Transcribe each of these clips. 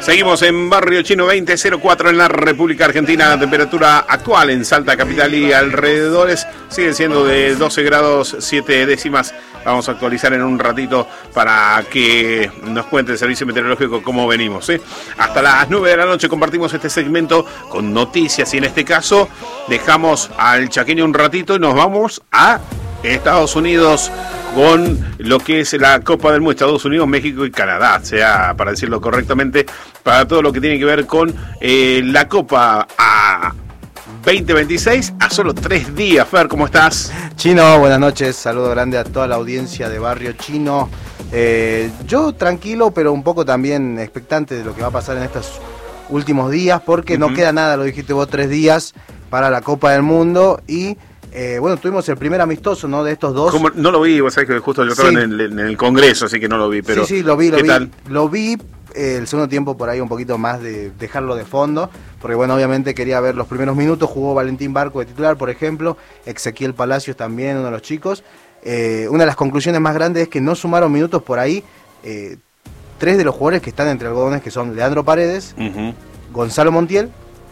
Seguimos en Barrio Chino 2004 en la República Argentina. La temperatura actual en Salta Capital y alrededores sigue siendo de 12 grados 7 décimas. Vamos a actualizar en un ratito para que nos cuente el servicio meteorológico cómo venimos. Hasta las 9 de la noche compartimos este segmento con noticias y en este caso dejamos al chaqueño un ratito y nos vamos a Estados Unidos con lo que es la Copa del Mundo, Estados Unidos, México y Canadá, sea para decirlo correctamente, para todo lo que tiene que ver con la Copa a 2026 a solo 3 días. Fer, ¿cómo estás? Chino, buenas noches, saludo grande a toda la audiencia de Barrio Chino. Yo tranquilo, pero un poco también expectante de lo que va a pasar en estos últimos días, porque no queda nada, lo dijiste vos, 3 días para la Copa del Mundo y... bueno, tuvimos el primer amistoso, ¿no? De estos dos. ¿Cómo? No lo vi, vos sabés que justo yo estaba en el Congreso, así que no lo vi, pero... Sí, lo vi. ¿Qué tal? Lo vi el segundo tiempo por ahí un poquito más de dejarlo de fondo, porque bueno, obviamente quería ver los primeros minutos, jugó Valentín Barco de titular, por ejemplo, Ezequiel Palacios también, uno de los chicos. Una de las conclusiones más grandes es que no sumaron minutos por ahí 3 de los jugadores que están entre algodones, que son Leandro Paredes, Gonzalo Montiel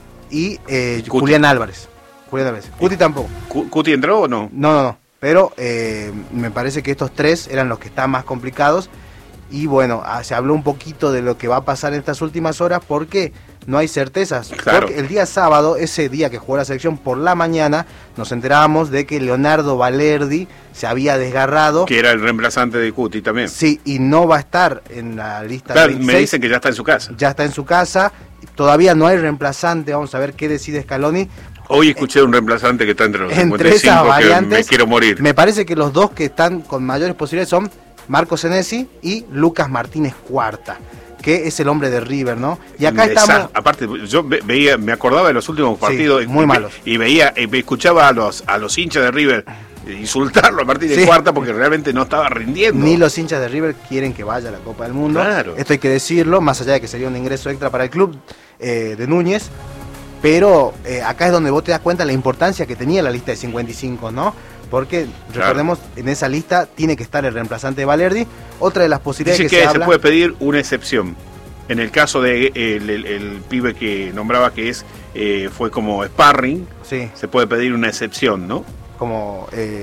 y Julián Álvarez. Cuti tampoco. ¿Cuti entró o no? No. Pero me parece que estos 3 eran los que están más complicados. Y bueno, se habló un poquito de lo que va a pasar en estas últimas horas porque no hay certezas. Claro. Porque el día sábado, ese día que jugó la selección por la mañana, nos enterábamos de que Leonardo Valerdi se había desgarrado. Que era el reemplazante de Cuti también. Sí, y no va a estar en la lista claro, de 26. Me dicen que ya está en su casa. Ya está en su casa. Todavía no hay reemplazante. Vamos a ver qué decide Scaloni. Hoy escuché un reemplazante que está entre los entre 55 esas variantes, que me quiero morir. Me parece que los dos que están con mayores posibilidades son Marco Senesi y Lucas Martínez Cuarta, que es el hombre de River, ¿no? Y acá estamos... Aparte, yo veía, me acordaba de los últimos partidos muy malos. Y veía, me escuchaba a los hinchas de River insultarlo a Martínez Cuarta porque realmente no estaba rindiendo. Ni los hinchas de River quieren que vaya a la Copa del Mundo. Claro. Esto hay que decirlo, más allá de que sería un ingreso extra para el club de Núñez. Pero acá es donde vos te das cuenta la importancia que tenía la lista de 55, ¿no? Porque, recordemos, en esa lista tiene que estar el reemplazante de Valerdi. Otra de las posibilidades dice que se habla... puede pedir una excepción. En el caso de el pibe que nombraba que fue como sparring, se puede pedir una excepción, ¿no? Como,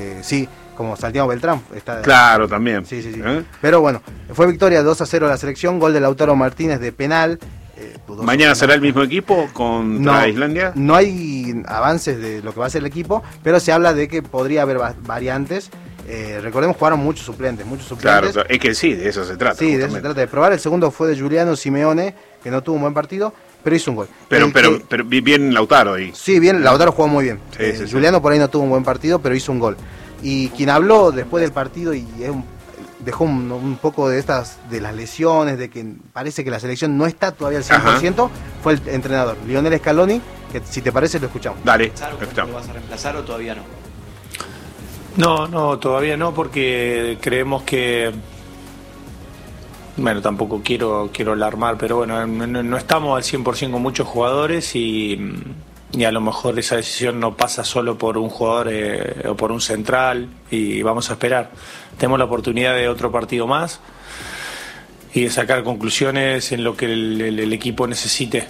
como Santiago Beltrán. Claro, también. Sí. Pero bueno, fue victoria 2-0 la selección, gol de Lautaro Martínez de penal. ¿Mañana será el mismo equipo contra Islandia? No hay avances de lo que va a ser el equipo, pero se habla de que podría haber variantes. Recordemos, jugaron muchos suplentes. Claro, es que sí, de eso se trata. Sí, de eso se trata de probar. El segundo fue de Giuliano Simeone, que no tuvo un buen partido, pero hizo un gol. Pero bien Lautaro ahí. Sí, bien, Lautaro jugó muy bien. Sí. Giuliano por ahí no tuvo un buen partido, pero hizo un gol. Y quien habló después del partido y dejó un poco de las lesiones, de que parece que la selección no está todavía al 100%, fue el entrenador, Lionel Scaloni, que si te parece lo escuchamos. Dale. ¿Lo vas a reemplazar o todavía no? No, todavía no, porque creemos que... Bueno, tampoco quiero alarmar, pero bueno, no estamos al 100% con muchos jugadores y a lo mejor esa decisión no pasa solo por un jugador o por un central y vamos a esperar. Tenemos la oportunidad de otro partido más y de sacar conclusiones en lo que el equipo necesite.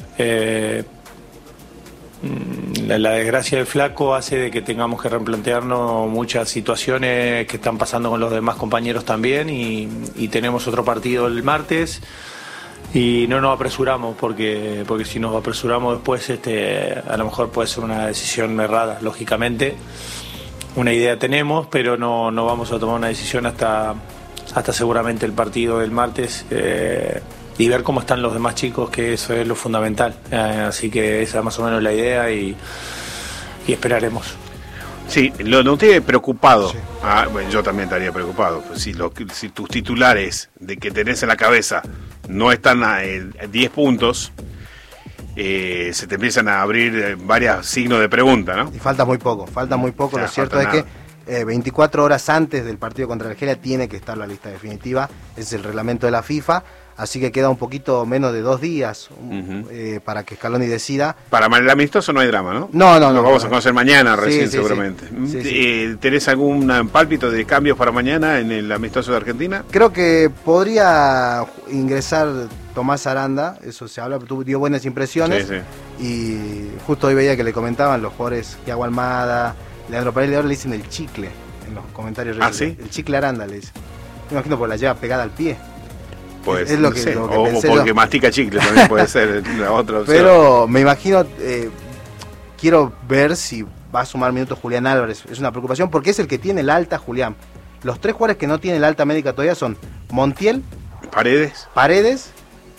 La desgracia del Flaco hace de que tengamos que replantearnos muchas situaciones que están pasando con los demás compañeros también y tenemos otro partido el martes. Y no nos apresuramos porque si nos apresuramos después a lo mejor puede ser una decisión errada, lógicamente. Una idea tenemos, pero no vamos a tomar una decisión hasta seguramente el partido del martes y ver cómo están los demás chicos, que eso es lo fundamental. Así que esa es más o menos la idea y esperaremos. Sí, lo noté preocupado. Sí. Bueno, yo también estaría preocupado. Si tus titulares de que tenés en la cabeza no están a 10 puntos, se te empiezan a abrir varios signos de pregunta, ¿no? Y falta muy poco. Lo cierto es que 24 horas antes del partido contra Argelia tiene que estar la lista definitiva. Ese es el reglamento de la FIFA. así que queda un poquito menos de 2 días para que Scaloni decida. Para el amistoso no hay drama, ¿no? No. Lo vamos a conocer mañana recién, sí, seguramente. Sí. ¿Tenés algún pálpito de cambios para mañana en el amistoso de Argentina? Creo que podría ingresar Tomás Aranda, eso se habla, dio buenas impresiones. Y justo hoy veía que le comentaban los jugadores Thiago Almada, Leandro Paredes, ahora le dicen el chicle en los comentarios. ¿Sí? El chicle Aranda le dicen. Me imagino porque la lleva pegada al pie. Pues, es lo que, sé. Lo que o pensé porque yo. mastica chicle también puede ser la otra opción. Pero me imagino, quiero ver si va a sumar minutos Julián Álvarez. Es una preocupación porque es el que tiene el alta, Julián. Los 3 jugadores que no tienen el alta médica todavía son Montiel, Paredes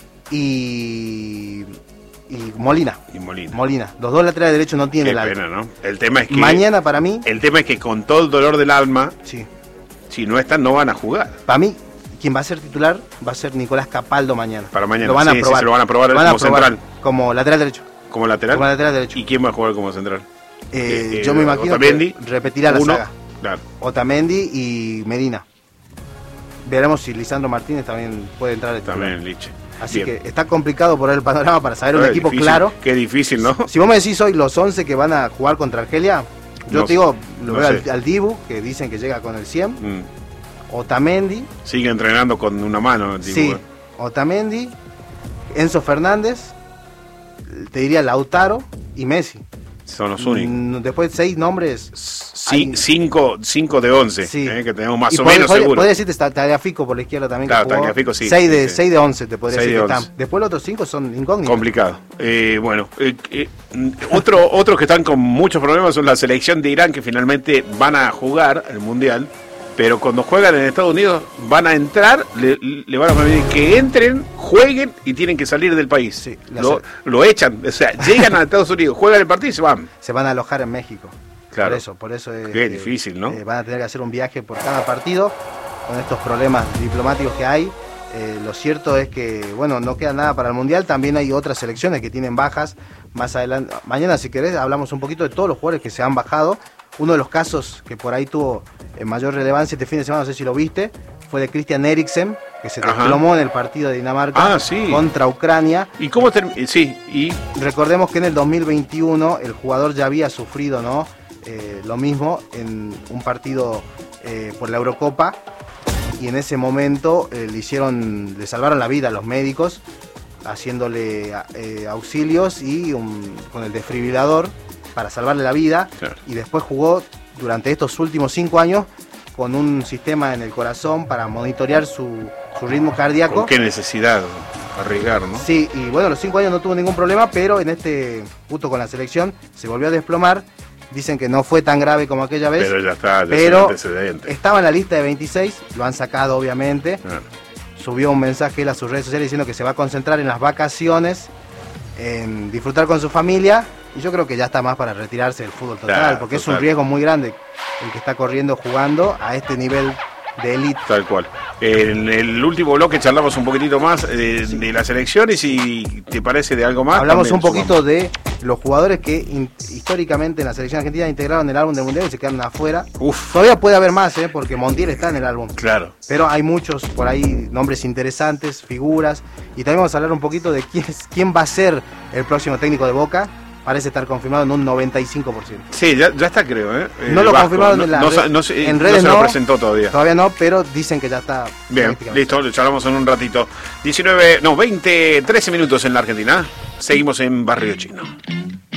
y Molina. Molina. Los 2 laterales derechos no tienen el alta. Pena, ¿no? El tema es que mañana para mí. El tema es que con todo el dolor del alma, sí, si no están, no van a jugar. Para mí, quien va a ser titular va a ser Nicolás Capaldo mañana. Para mañana. Lo van a probar. Sí, se lo van a probar como central. Como lateral derecho. ¿Como lateral? Como lateral derecho. ¿Y quién va a jugar como central? Yo me imagino Otamendi, que repetirá la saga. Claro. Otamendi y Medina. Veremos si Lisandro Martínez también puede entrar de titular. También Liche. Así que está complicado por el panorama para saber un equipo difícil, claro. Qué difícil, ¿no? Si vos me decís hoy los 11 que van a jugar contra Argelia, yo te digo, veo al Dibu, que dicen que llega con el 100. Otamendi. Sigue entrenando con una mano el Dibu. Sí, Otamendi, Enzo Fernández, te diría Lautaro y Messi. Son los únicos. Después 6 nombres. 5 de 11, sí. Que tenemos más y o menos seguro. Podría decirte Tagliafico por la izquierda también. Claro, Tagliafico sí. 6 de 11 te podría 6 decir de que 11. están. Después los otros 5 son incógnitos. Complicado. Otros que están con muchos problemas son la selección de Irán, que finalmente van a jugar el Mundial. Pero cuando juegan en Estados Unidos van a entrar, le van a pedir que entren, jueguen y tienen que salir del país. Sí, lo echan, o sea, llegan a Estados Unidos, juegan el partido y se van. Se van a alojar en México. Claro. Por eso es qué difícil, ¿no? Van a tener que hacer un viaje por cada partido con estos problemas diplomáticos que hay. Lo cierto es que, bueno, no queda nada para el Mundial. También hay otras selecciones que tienen bajas. Más adelante, mañana si querés, hablamos un poquito de todos los jugadores que se han bajado. Uno de los casos que por ahí tuvo mayor relevancia este fin de semana, no sé si lo viste, fue de Christian Eriksen, que se desplomó en el partido de Dinamarca contra Ucrania. ¿Y cómo Recordemos que en el 2021 el jugador ya había sufrido, ¿no? Lo mismo en un partido por la Eurocopa, y en ese momento le salvaron la vida a los médicos haciéndole auxilios y con el desfibrilador para salvarle la vida. Claro. Y después jugó durante estos últimos 5 años con un sistema en el corazón para monitorear su ritmo cardíaco. ¿Con qué necesidad arriesgar, no? Sí, y bueno, los 5 años no tuvo ningún problema, pero en justo con la selección, se volvió a desplomar. Dicen que no fue tan grave como aquella vez. Pero ya está, pero antecedente. Estaba en la lista de 26, lo han sacado obviamente. Claro. Subió un mensaje él a sus redes sociales diciendo que se va a concentrar en las vacaciones, en disfrutar con su familia, y yo creo que ya está más para retirarse del fútbol total, porque es un riesgo muy grande el que está corriendo jugando a este nivel de élite. Tal cual. En el último bloque charlamos un poquitito más de las elecciones, y te parece de algo más. Hablamos un poquito de los jugadores que históricamente en la selección argentina integraron el álbum del Mundial y se quedaron afuera. Todavía puede haber más, porque Montiel está en el álbum. Claro. Pero hay muchos por ahí, nombres interesantes, figuras, y también vamos a hablar un poquito de quién va a ser el próximo técnico de Boca. Parece estar confirmado en un 95%. Sí, ya está, creo. No lo confirmaron en redes. No se lo presentó todavía. Todavía no, pero dicen que ya está. Bien, listo, lo charlamos en un ratito. 13 minutos en la Argentina. Seguimos en Barrio Chino.